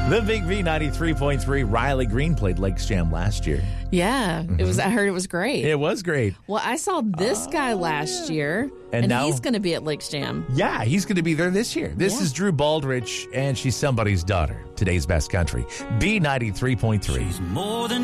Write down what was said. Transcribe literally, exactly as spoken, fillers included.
The Big V ninety-three point three. Riley Green played Lakes Jam last year. Yeah, it was. I heard it was great. It was great. Well, I saw this Oh, guy last yeah. year, And and, now- he's going to be at Lakes Jam. Yeah, he's going to be there this year. This Yeah. is Drew Baldrige, and she's somebody's daughter. Today's Best Country. B ninety-three point three. More than